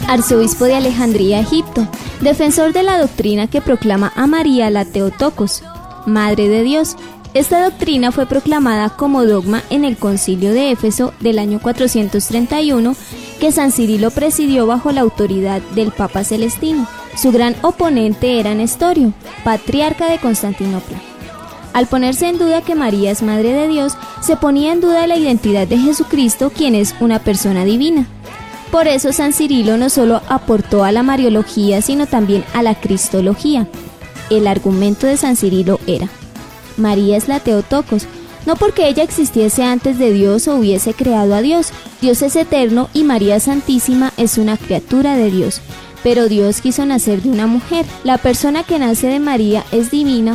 arzobispo de Alejandría, Egipto, defensor de la doctrina que proclama a María la Theotokos, Madre de Dios. Esta doctrina fue proclamada como dogma en el Concilio de Éfeso del año 431, que San Cirilo presidió bajo la autoridad del Papa Celestino. Su gran oponente era Nestorio, patriarca de Constantinopla. Al ponerse en duda que María es Madre de Dios, se ponía en duda la identidad de Jesucristo, quien es una persona divina. Por eso San Cirilo no solo aportó a la Mariología, sino también a la Cristología. El argumento de San Cirilo era: María es la Theotokos, no porque ella existiese antes de Dios o hubiese creado a Dios. Dios es eterno y María Santísima es una criatura de Dios. Pero Dios quiso nacer de una mujer. La persona que nace de María es divina